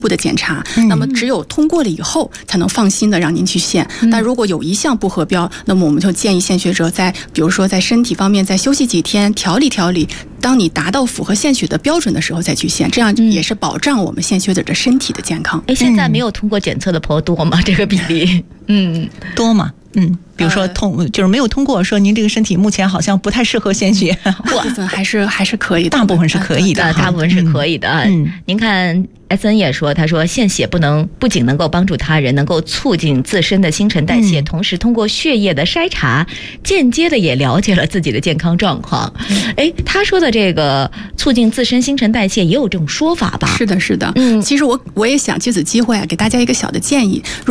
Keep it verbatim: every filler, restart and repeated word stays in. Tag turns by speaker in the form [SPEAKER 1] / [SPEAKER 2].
[SPEAKER 1] 部的检查，那么只有通过了以后才能放心的让您去献。但如果有一项不合标，那么我们就建议献血者在比如说在身体方面再休息几天，调理调理，当你达到符合献血的标准的时候再去献，这样也是保障我们献血者的身体的健康。
[SPEAKER 2] 哎，现在没有通过检测的朋友多吗？这个比例，嗯，
[SPEAKER 3] 多吗？嗯，比如说通、呃、就是没有通过，说您这个身体目前好像不太适合献血，
[SPEAKER 1] 大部分还是还是可以的，
[SPEAKER 3] 大部分是可以的，
[SPEAKER 2] 呃、大部分是可以的。嗯，嗯您看 S N 也说，他说献血不能不仅能够帮助他人，能够促进自身的新陈代谢，嗯、同时通过血液的筛查，间接的也了解了自己的健康状况。哎、嗯，他说的这个促进自身新陈代谢也有这种说法吧？
[SPEAKER 1] 是的，是的。嗯，其实我我也想借此机会啊，给大家一个小的建议。